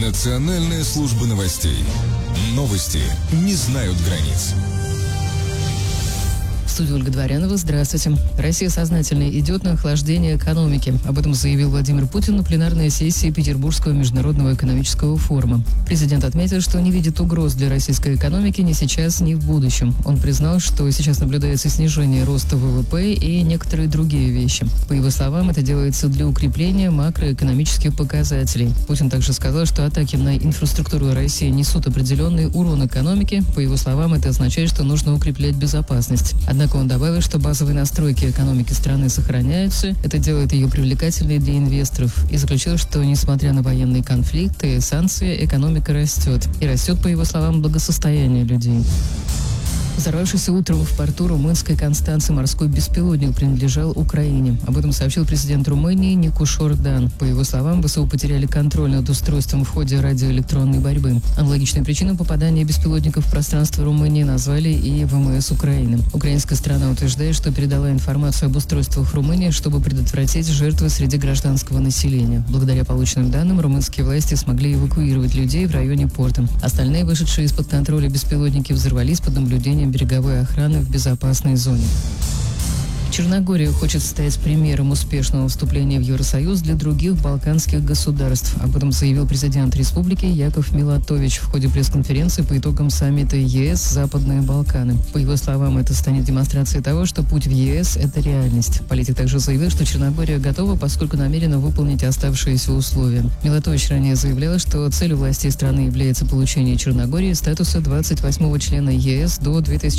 Национальная служба новостей. Новости не знают границ. В студии Ольга Дворянова. Здравствуйте. Россия сознательно идет на охлаждение экономики. Об этом заявил Владимир Путин на пленарной сессии Петербургского международного экономического форума. Президент отметил, что не видит угроз для российской экономики ни сейчас, ни в будущем. Он признал, что сейчас наблюдается снижение роста ВВП и некоторые другие вещи. По его словам, это делается для укрепления макроэкономических показателей. Путин также сказал, что атаки на инфраструктуру России несут определенный урон экономике. По его словам, это означает, что нужно укреплять безопасность. Однако он добавил, что базовые настройки экономики страны сохраняются. Это делает ее привлекательной для инвесторов. И заключил, что, несмотря на военные конфликты и санкции, экономика растет. И растет, по его словам, благосостояние людей. Взорвавшийся утром в порту румынской Констанцы морской беспилотник принадлежал Украине. Об этом сообщил президент Румынии Нику Шордан. По его словам, ВСУ потеряли контроль над устройством в ходе радиоэлектронной борьбы. Аналогичную причину попадания беспилотников в пространство Румынии назвали и ВМС Украины. Украинская сторона утверждает, что передала информацию об устройствах Румынии, чтобы предотвратить жертвы среди гражданского населения. Благодаря полученным данным, румынские власти смогли эвакуировать людей в районе порта. Остальные, вышедшие из-под контроля беспилотники, взорвались под наблюдением береговой охраны в безопасной зоне. Черногория хочет стать примером успешного вступления в Евросоюз для других балканских государств. Об этом заявил президент республики Яков Милатович в ходе пресс-конференции по итогам саммита ЕС «Западные Балканы». По его словам, это станет демонстрацией того, что путь в ЕС – это реальность. Политик также заявил, что Черногория готова, поскольку намерена выполнить оставшиеся условия. Милатович ранее заявлял, что целью властей страны является получение Черногории статуса 28-го члена ЕС до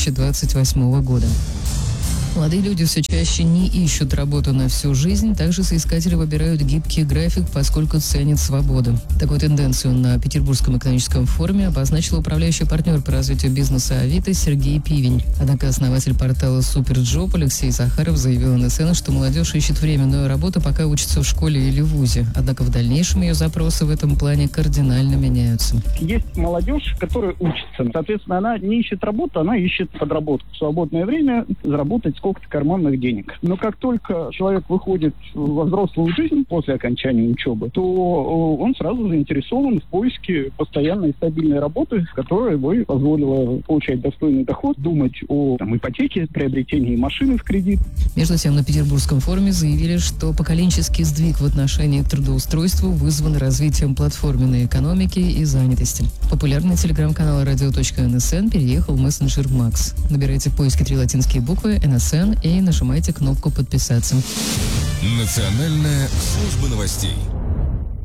2028 года. Молодые люди все чаще не ищут работу на всю жизнь. Также соискатели выбирают гибкий график, поскольку ценят свободу. Такую тенденцию на Петербургском экономическом форуме обозначил управляющий партнер по развитию бизнеса Авито Сергей Пивень. Однако основатель портала Суперджоп Алексей Захаров заявил НСН, что молодежь ищет временную работу, пока учится в школе или вузе. Однако в дальнейшем ее запросы в этом плане кардинально меняются. Есть молодежь, которая учится. Соответственно, она не ищет работу, она ищет подработку. В свободное время заработать сколько-то карманных денег. Но как только человек выходит во взрослую жизнь после окончания учебы, то он сразу заинтересован в поиске постоянной и стабильной работы, которая бы позволила получать достойный доход, думать о ипотеке, приобретении машины в кредит. Между тем, на Петербургском форуме заявили, что поколенческий сдвиг в отношении к трудоустройству вызван развитием платформенной экономики и занятости. Популярный телеграм-канал radio.nsn переехал в мессенджер Макс. Набирайте в поиске 3 латинские буквы НСН и нажимайте кнопку «Подписаться». Национальная служба новостей.